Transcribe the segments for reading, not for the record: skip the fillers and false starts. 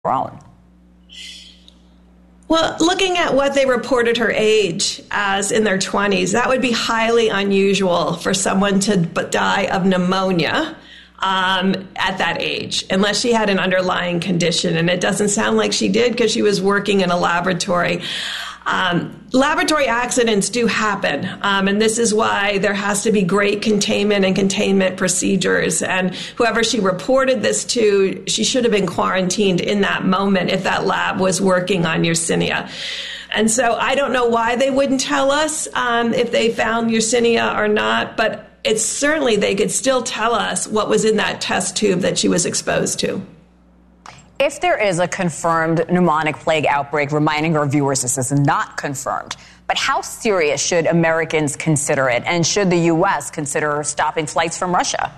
own? Well, looking at what they reported her age as in their 20s, that would be highly unusual for someone to die of pneumonia at that age, unless she had an underlying condition. And it doesn't sound like she did because she was working in a laboratory. Laboratory accidents do happen, and this is why there has to be great containment and containment procedures. And whoever she reported this to, she should have been quarantined in that moment if that lab was working on Yersinia. And so I don't know why they wouldn't tell us if they found Yersinia or not, but it's certainly they could still tell us what was in that test tube that she was exposed to. If there is a confirmed pneumonic plague outbreak, reminding our viewers this is not confirmed, but how serious should Americans consider it? And should the U.S. consider stopping flights from Russia?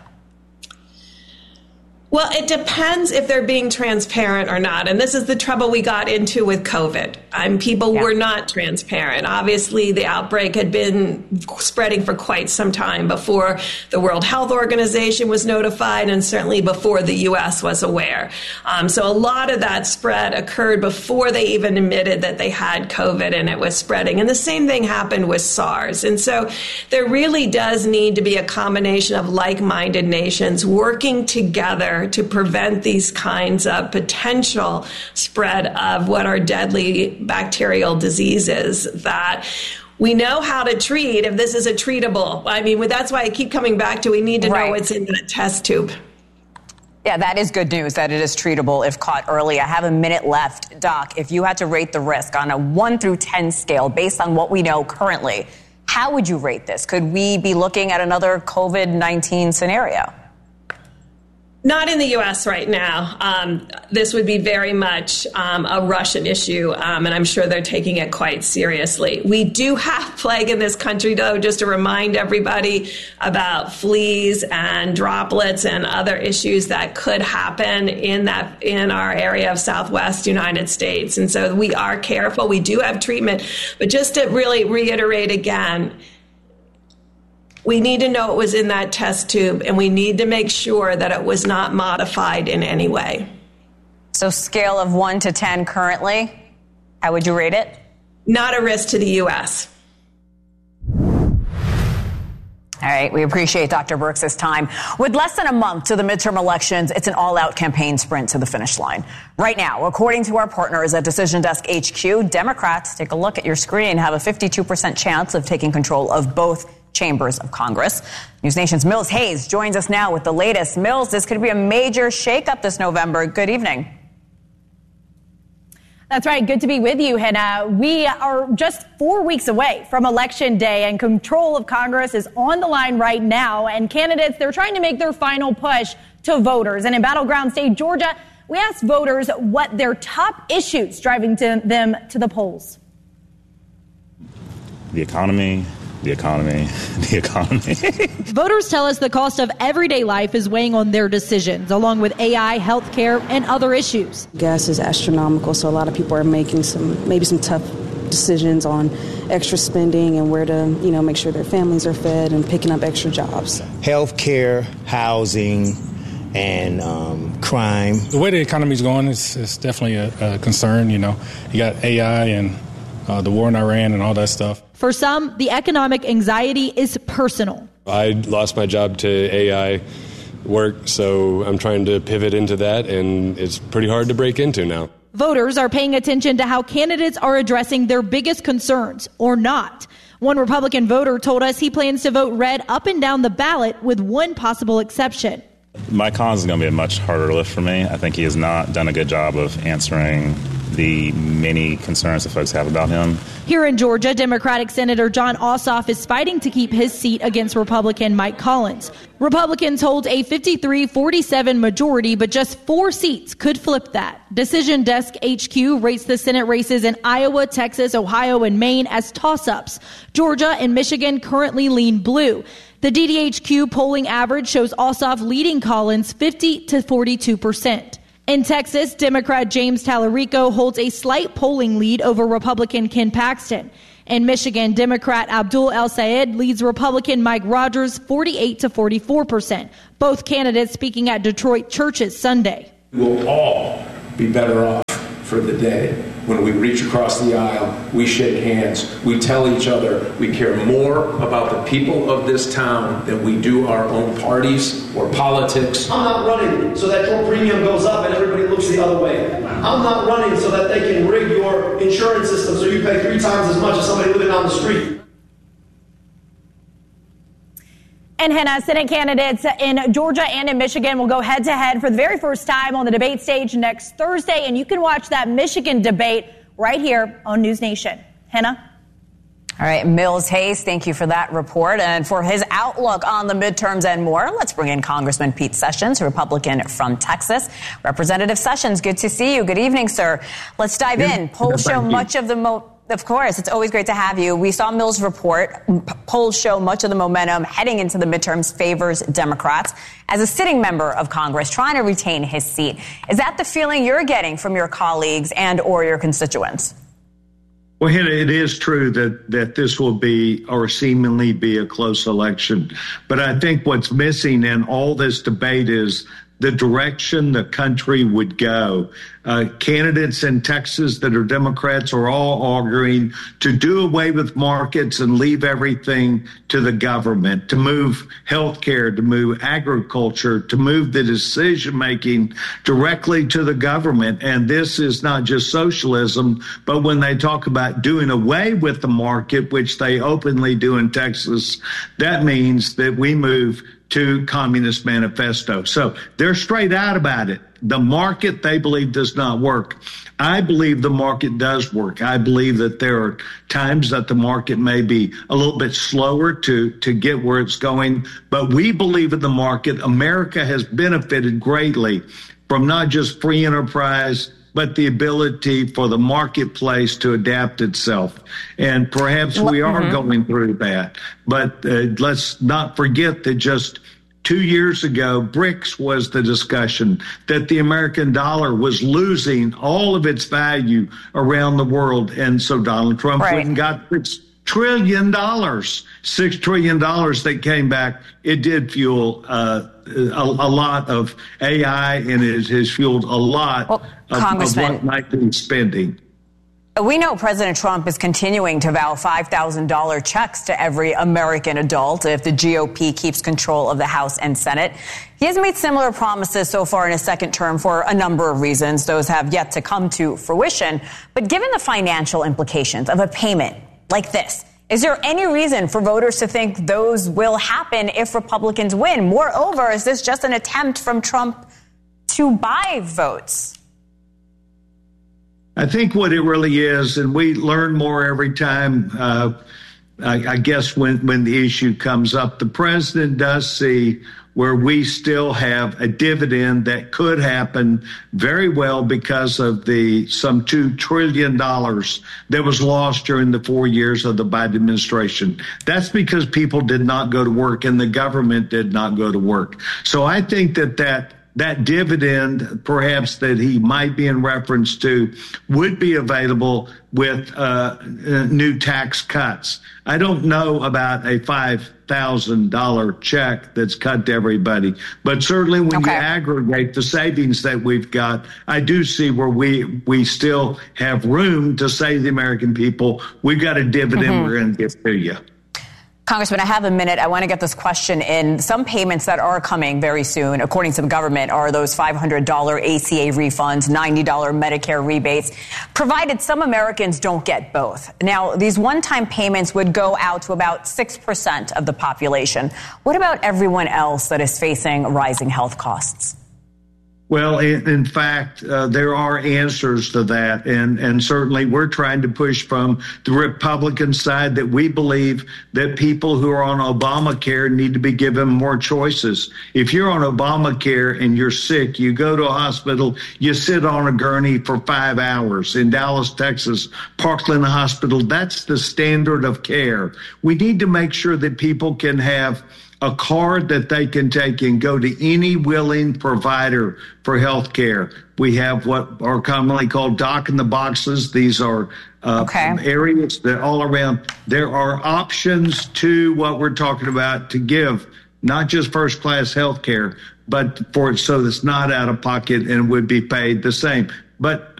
Well, it depends if they're being transparent or not. And this is the trouble we got into with COVID. People were not transparent. Obviously, the outbreak had been spreading for quite some time before the World Health Organization was notified and certainly before the U.S. was aware. So a lot of that spread occurred before they even admitted that they had COVID and it was spreading. And the same thing happened with SARS. And so there really does need to be a combination of like-minded nations working together to prevent these kinds of potential spread of what are deadly bacterial diseases that we know how to treat if this is a treatable. That's why I keep coming back to we need to know what's in the test tube. Yeah, that is good news that it is treatable if caught early. I have a minute left. Doc, if you had to rate the risk on a 1 through 10 scale based on what we know currently, how would you rate this? Could we be looking at another COVID-19 scenario? Not in the U.S. right now. This would be very much a Russian issue, and I'm sure they're taking it quite seriously. We do have plague in this country, though, just to remind everybody about fleas and droplets and other issues that could happen in our area of Southwest United States. And so we are careful. We do have treatment. But just to really reiterate again, we need to know what was in that test tube, and we need to make sure that it was not modified in any way. So scale of 1 to 10 currently, how would you rate it? Not a risk to the U.S. All right, we appreciate Dr. Birx's time. With less than a month to the midterm elections, it's an all-out campaign sprint to the finish line. Right now, according to our partners at Decision Desk HQ, Democrats, take a look at your screen, have a 52% chance of taking control of both chambers of Congress. News Nation's Mills Hayes joins us now with the latest. Mills, this could be a major shakeup this November. Good evening. That's right. Good to be with you, Hannah. We are just 4 weeks away from Election Day, and control of Congress is on the line right now. And candidates, they're trying to make their final push to voters. And in battleground state Georgia, we asked voters what their top issues driving them to the polls. The economy. Voters tell us the cost of everyday life is weighing on their decisions, along with AI, healthcare, and other issues. Gas is astronomical, so a lot of people are making some tough decisions on extra spending and where to, make sure their families are fed and picking up extra jobs. Healthcare, housing, and crime. The way the economy is going is definitely a concern. You got AI and the war in Iran and all that stuff. For some, the economic anxiety is personal. I lost my job to AI work, so I'm trying to pivot into that, and it's pretty hard to break into now. Voters are paying attention to how candidates are addressing their biggest concerns, or not. One Republican voter told us he plans to vote red up and down the ballot, with one possible exception. Mike Collins is going to be a much harder lift for me. I think he has not done a good job of answering the many concerns that folks have about him. Here in Georgia, Democratic Senator Jon Ossoff is fighting to keep his seat against Republican Mike Collins. Republicans hold a 53-47 majority, but just 4 seats could flip that. Decision Desk HQ rates the Senate races in Iowa, Texas, Ohio, and Maine as toss-ups. Georgia and Michigan currently lean blue. The DDHQ polling average shows Ossoff leading Collins 50 to 42%. In Texas, Democrat James Tallarico holds a slight polling lead over Republican Ken Paxton. In Michigan, Democrat Abdul El-Sayed leads Republican Mike Rogers 48 to 44%. Both candidates speaking at Detroit churches Sunday. We will all be better off for the day. When we reach across the aisle, we shake hands, we tell each other we care more about the people of this town than we do our own parties or politics. I'm not running so that your premium goes up and everybody looks the other way. I'm not running so that they can rig your insurance system so you pay 3 times as much as somebody living on the street. And Hannah, Senate candidates in Georgia and in Michigan will go head-to-head for the very first time on the debate stage next Thursday. And you can watch that Michigan debate right here on News Nation. Hannah? All right, Mills Hayes, thank you for that report. And for his outlook on the midterms and more, let's bring in Congressman Pete Sessions, Republican from Texas. Representative Sessions, good to see you. Good evening, sir. Let's dive in. Polls show much of the Of course, it's always great to have you. We saw Mills' report. Polls show much of the momentum heading into the midterms favors Democrats. As a sitting member of Congress trying to retain his seat, is that the feeling you're getting from your colleagues and or your constituents? Well, Hannah, it is true that this will be or seemingly be a close election. But I think what's missing in all this debate is the direction the country would go. Candidates in Texas that are Democrats are all arguing to do away with markets and leave everything to the government, to move healthcare, to move agriculture, to move the decision-making directly to the government. And this is not just socialism, but when they talk about doing away with the market, which they openly do in Texas, that means that we move to Communist Manifesto. So they're straight out about it. The market, they believe, does not work. I believe the market does work. I believe that there are times that the market may be a little bit slower to get where it's going, but we believe in the market. America has benefited greatly from not just free enterprise, but the ability for the marketplace to adapt itself. And perhaps we are going through that. But let's not forget that just 2 years ago, BRICS was the discussion, that the American dollar was losing all of its value around the world. And so Donald Trump went and got $6 trillion that came back. It did fuel a lot of AI, and it has fueled a lot of what might be spending. We know President Trump is continuing to vow $5,000 checks to every American adult if the GOP keeps control of the House and Senate. He has made similar promises so far in his second term for a number of reasons. Those have yet to come to fruition. But given the financial implications of a payment like this, is there any reason for voters to think those will happen if Republicans win? Moreover, is this just an attempt from Trump to buy votes? I think what it really is, and we learn more every time, I guess when the issue comes up, the president does see where we still have a dividend that could happen very well because of the some $2 trillion that was lost during the 4 years of the Biden administration. That's because people did not go to work and the government did not go to work. So I think that dividend, perhaps that he might be in reference to, would be available with new tax cuts. I don't know about a $5,000 check that's cut to everybody, but certainly when you aggregate the savings that we've got, I do see where we still have room to say to the American people, we've got a dividend we're going to give to you. Congressman, I have a minute. I want to get this question in. Some payments that are coming very soon, according to the government, are those $500 ACA refunds, $90 Medicare rebates, provided some Americans don't get both. Now, these one-time payments would go out to about 6% of the population. What about everyone else that is facing rising health costs? Well, in fact, there are answers to that. And certainly we're trying to push from the Republican side that we believe that people who are on Obamacare need to be given more choices. If you're on Obamacare and you're sick, you go to a hospital, you sit on a gurney for 5 hours. In Dallas, Texas, Parkland Hospital, that's the standard of care. We need to make sure that people can have a card that they can take and go to any willing provider for health care. We have what are commonly called doc in the boxes. These are areas that all around. There are options to what we're talking about to give not just first class health care, but for it so that's not out of pocket and would be paid the same. But